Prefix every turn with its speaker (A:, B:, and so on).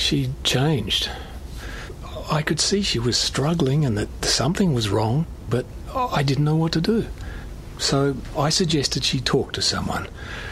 A: she'd changed. I could see she was struggling and that something was wrong, but I didn't know what to do. So I suggested she talk to someone.